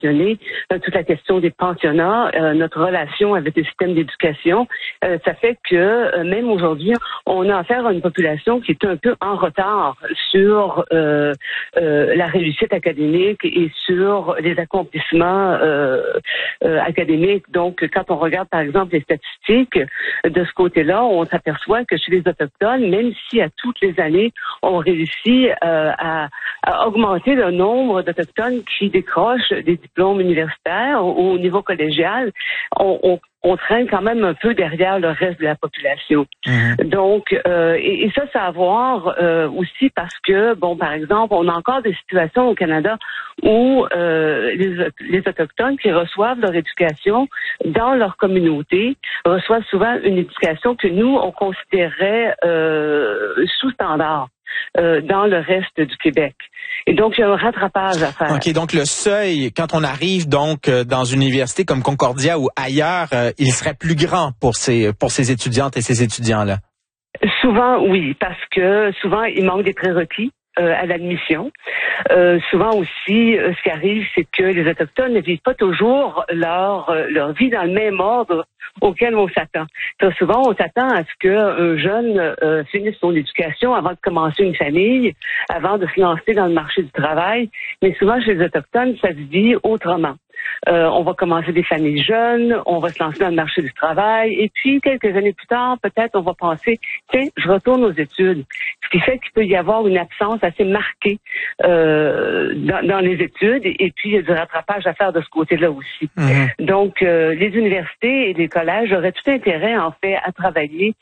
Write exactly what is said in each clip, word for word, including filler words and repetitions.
questionner euh, toute la question des pensionnats, euh, notre relation avec le système d'éducation. Euh, ça fait que euh, même aujourd'hui, on a affaire à une population qui est un peu en retard sur euh, euh, la réussite académique et sur les accomplissements euh, euh, académiques. Donc, quand on regarde, par exemple, les statistiques de ce côté-là, on s'aperçoit que chez les Autochtones, même si à toutes les années, on réussit euh, à, à augmenter le nombre d'Autochtones qui décrochent des diplômes universitaires au, au niveau collégial, on, on on traîne quand même un peu derrière le reste de la population. Mmh. Donc, euh, et, et ça, ça a à voir euh, aussi parce que, bon, par exemple, on a encore des situations au Canada où euh, les, les Autochtones qui reçoivent leur éducation dans leur communauté reçoivent souvent une éducation que nous, on considérait euh, sous-standard euh, dans le reste du Québec. Et donc, il y a un rattrapage à faire. OK, donc le seuil, quand on arrive donc dans une université comme Concordia ou ailleurs, euh, il serait plus grand pour ces pour ces étudiantes et ces étudiants-là? Souvent, oui, parce que souvent, il manque des prérequis euh, à l'admission. Euh, souvent aussi, euh, ce qui arrive, c'est que les Autochtones ne vivent pas toujours leur, euh, leur vie dans le même ordre auquel on s'attend. Très souvent, on s'attend à ce qu'un jeune euh, finisse son éducation avant de commencer une famille, avant de se lancer dans le marché du travail. Mais souvent, chez les Autochtones, ça se vit autrement. Euh, on va commencer des familles jeunes, on va se lancer dans le marché du travail, et puis quelques années plus tard, peut-être on va penser, tiens, je retourne aux études. Ce qui fait qu'il peut y avoir une absence assez marquée euh, dans, dans les études, et puis il y a du rattrapage à faire de ce côté-là aussi. Mmh. Donc, euh, les universités et les collèges auraient tout intérêt, en fait, à travailler,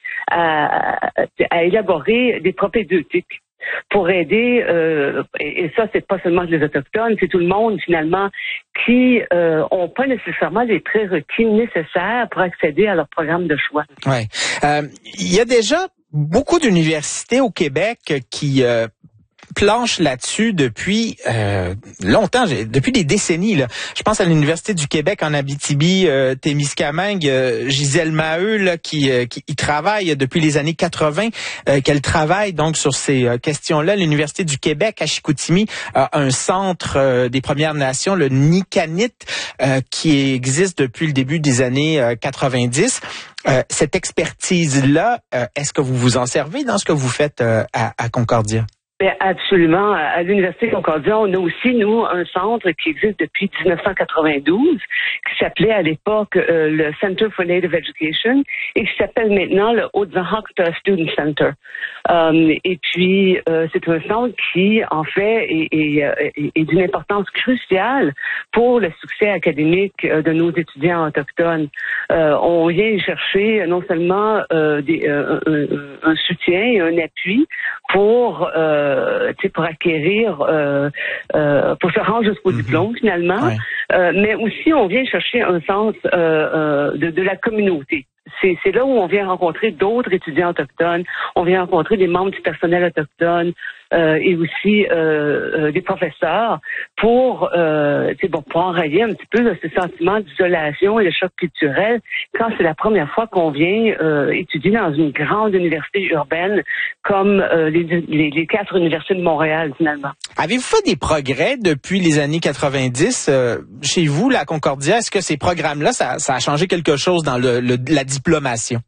à, à, à élaborer des propédeutiques pour aider, euh, et, et ça, c'est pas seulement les Autochtones, c'est tout le monde, finalement, qui euh, ont pas nécessairement les prérequis nécessaires pour accéder à leur programme de choix. Ouais. Euh, il y a déjà beaucoup d'universités au Québec qui euh, planchent là-dessus depuis euh, longtemps, depuis des décennies. Là. Je pense à l'Université du Québec en Abitibi, euh, Témiscamingue, euh, Gisèle Maheu, là, qui, euh, qui y travaille depuis les années quatre-vingt, euh, qu'elle travaille donc sur ces euh, questions-là. L'Université du Québec à Chicoutimi a un centre euh, des Premières Nations, le Nicanit, euh, qui existe depuis le début des années euh, quatre-vingt-dix. Euh, cette expertise-là, euh, est-ce que vous vous en servez dans ce que vous faites euh, à, à Concordia? Bien, absolument. À l'Université Concordia, on a aussi, nous, un centre qui existe depuis dix-neuf cent quatre-vingt-douze, qui s'appelait à l'époque euh, le Center for Native Education et qui s'appelle maintenant le Otsahaqueta Student Center. Um, et puis, euh, c'est un centre qui, en fait, est, est, est, est d'une importance cruciale pour le succès académique de nos étudiants autochtones. Euh, on vient chercher non seulement euh, des, euh, un, un soutien et un appui pour euh, Euh, pour acquérir, euh, euh, pour se rendre jusqu'au mm-hmm. diplôme finalement, ouais. euh, mais aussi on vient chercher un sens euh, euh, de, de la communauté. C'est, c'est là où on vient rencontrer d'autres étudiants autochtones, on vient rencontrer des membres du personnel autochtone euh, et aussi euh, euh, des professeurs pour, euh, bon, pour enrayer un petit peu là, ce sentiment d'isolation et de choc culturel quand c'est la première fois qu'on vient euh, étudier dans une grande université urbaine comme euh, les, les, les quatre universités de Montréal finalement. Avez-vous fait des progrès depuis les années quatre-vingt-dix euh, chez vous, la Concordia? Est-ce que ces programmes-là, ça, ça a changé quelque chose dans le, le, la diplomation?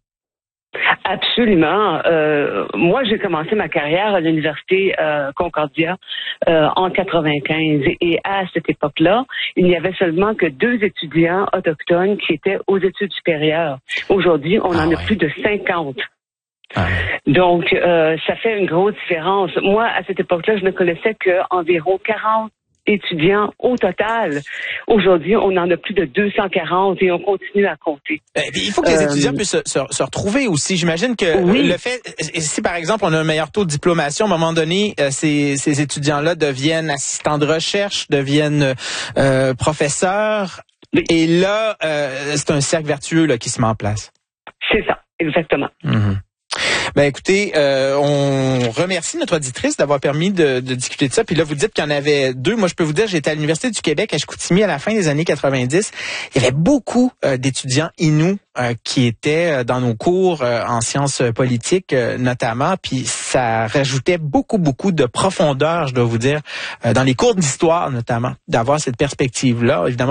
Absolument. Euh, moi, j'ai commencé ma carrière à l'Université euh, Concordia euh, en quatre-vingt-quinze et à cette époque-là, il n'y avait seulement que deux étudiants autochtones qui étaient aux études supérieures. Aujourd'hui, on ah en ouais. a plus de cinquante. Ah. Donc, euh, ça fait une grosse différence. Moi, à cette époque-là, je ne connaissais qu'environ quarante étudiants au total. Aujourd'hui, on en a plus de deux cent quarante et on continue à compter. Euh, il faut que les euh, étudiants puissent se, se, se retrouver aussi. J'imagine que oui. le fait, si par exemple on a un meilleur taux de diplomation, à un moment donné, euh, ces, ces étudiants-là deviennent assistants de recherche, deviennent euh, professeurs. Oui. Et là, euh, c'est un cercle vertueux là, qui se met en place. C'est ça, exactement. Mm-hmm. Ben écoutez, euh, on remercie notre auditrice d'avoir permis de, de discuter de ça. Puis là, vous dites qu'il y en avait deux. Moi, je peux vous dire, j'étais à l'Université du Québec à Chicoutimi à la fin des années quatre-vingt-dix. Il y avait beaucoup euh, d'étudiants inuits euh, qui étaient dans nos cours euh, en sciences politiques euh, notamment. Puis ça rajoutait beaucoup, beaucoup de profondeur, je dois vous dire, euh, dans les cours d'histoire notamment, d'avoir cette perspective-là. Évidemment,